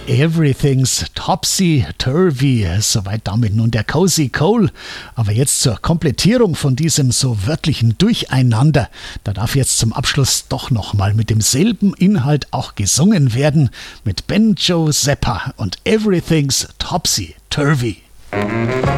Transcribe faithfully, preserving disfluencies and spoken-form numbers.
Everything's topsy-turvy, soweit damit nun der Cozy Cole. Aber jetzt zur Komplettierung von diesem so wörtlichen Durcheinander. Da darf jetzt zum Abschluss doch nochmal mit demselben Inhalt auch gesungen werden, mit Banjo Zappa und Everything's topsy-turvy.